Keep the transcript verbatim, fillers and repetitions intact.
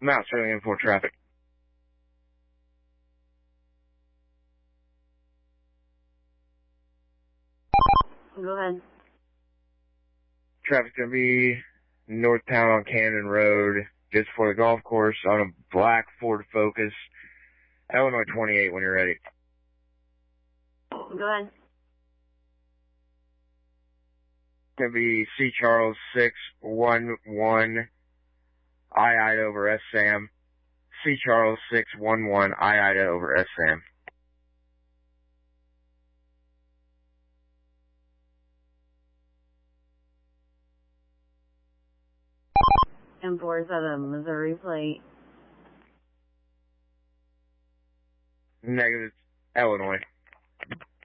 I'm out showing in for traffic. Go ahead. Traffic's gonna be north town on Camden Road, just for the golf course on a black Ford Focus. Illinois twenty-eight when you're ready. Go ahead. Gonna be C Charles six one one I Ida over S Sam. C Charles six one one I Ida over S Sam. M four seven Missouri plate. Negative, Illinois.